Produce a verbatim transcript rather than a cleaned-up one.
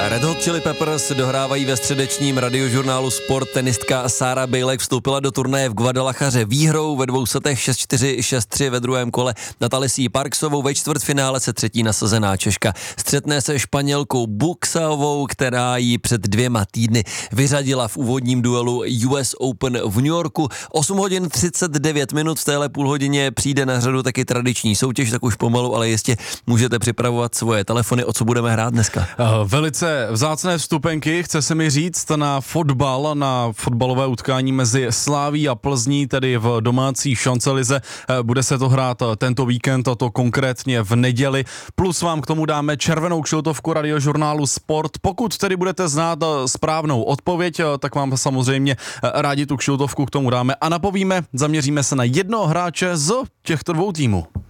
Red Hot Chili Peppers dohrávají ve středečním radiožurnálu Sport. Tenistka Sara Bejlek vstoupila do turnaje v Guadalajaře výhrou ve dvou setech šest čtyři, šest tři ve druhém kole nad Alesí Parksovou. Ve čtvrtfinále se třetí nasazená Češka střetne se Španělkou Buxaovou, která ji před dvěma týdny vyřadila v úvodním duelu U S Open v New Yorku. osm hodin třicet devět minut, v téhle půl hodině přijde na řadu taky tradiční soutěž, tak už pomalu, ale jistě můžete připravovat svoje telefony, o co budeme hrát dneska. Uh, velice vzácné vstupenky, chce se mi říct, na fotbal, na fotbalové utkání mezi Slaví a Plzní, tedy v domácí šancelize. Bude se to hrát tento víkend, a to konkrétně v neděli. Plus vám k tomu dáme červenou kšiltovku radiožurnálu Sport. Pokud tedy budete znát správnou odpověď, tak vám samozřejmě rádi tu kšiltovku k tomu dáme a napovíme, zaměříme se na jednoho hráče z těchto dvou týmů.